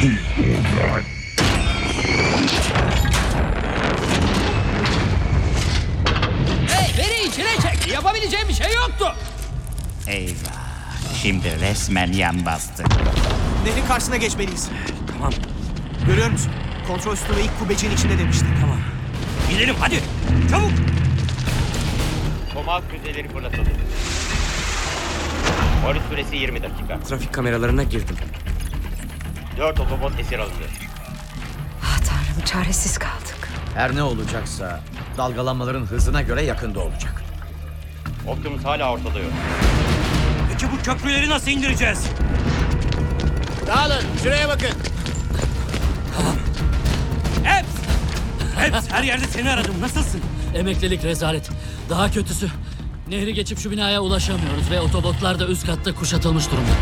Hey, beni içine çek. Yapabileceğim bir şey yoktu. Eyvah. Şimdi resmen yan bastı. Nehrin karşısına geçmeliyiz. Tamam. Görüyor musun? Kontrol sütunu ilk kubbeciğin içinde demişti. Tamam. Gidelim hadi. Çabuk. Tomahawk füzeleri fırlatıldı. Varış süresi 20 dakika. Trafik kameralarına girdim. 4 otobot esir alındı. Ah Tanrım, çaresiz kaldık. Her ne olacaksa dalgalanmaların hızına göre yakında olacak. Optimus hala ortada yok. Peki bu köprüleri nasıl indireceğiz? Dağılın, şuraya bakın. Hep her yerde seni aradım. Nasılsın? Emeklilik rezalet. Daha kötüsü. Nehri geçip şu binaya ulaşamıyoruz ve otobotlar da üst katta kuşatılmış durumda.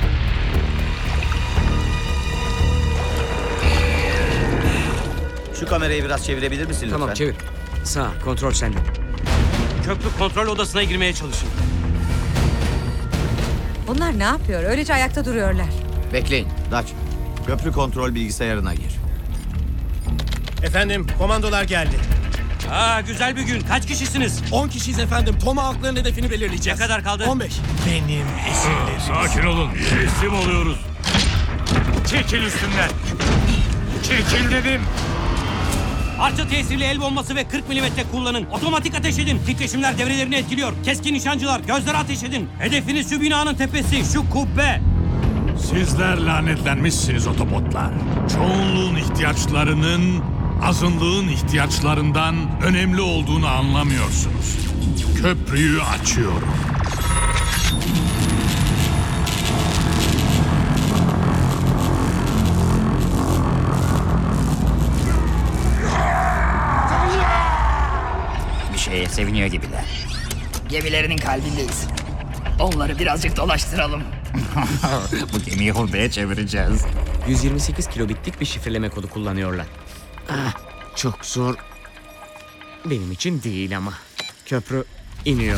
Şu kamerayı biraz çevirebilir misin lütfen? Tamam çevir. Sağ kontrol sende. Köprü kontrol odasına girmeye çalışın. Bunlar ne yapıyor? Öylece ayakta duruyorlar. Bekleyin. Daç. Köprü kontrol bilgisayarına gir. Efendim, komandolar geldi. Güzel bir gün. Kaç kişisiniz? 10 kişiyiz efendim. Tomahawk'ların hedefini belirleyeceğiz. Ne kadar kaldı? 15. Benim esirlerim. Sakin olun. Teslim oluyoruz. Çekil üstümden. Çekil dedim. Parça tesirli el bombası ve 40 milimetre kullanın. Otomatik ateş edin. Titreşimler devrelerini etkiliyor. Keskin nişancılar gözlere ateş edin. Hedefiniz şu binanın tepesi, şu kubbe. Sizler lanetlenmişsiniz otobotlar. Çoğunluğun ihtiyaçlarının azınlığın ihtiyaçlarından önemli olduğunu anlamıyorsunuz. Köprüyü açıyorum. Bir şeye seviniyor gibiler. Gemilerinin kalbindeyiz. Onları birazcık dolaştıralım. Bu gemiyi hurdaya çevireceğiz. 128 kilobitlik bir şifreleme kodu kullanıyorlar. Çok zor. Benim için değil ama. Köprü iniyor.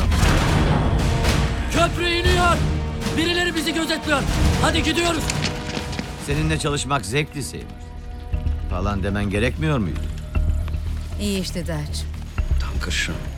Köprü iniyor. Birileri bizi gözetliyor. Hadi gidiyoruz. Seninle çalışmak zevkli Seymour. Falan demen gerekmiyor muydu? İyi işte Daç. Tam kırışım.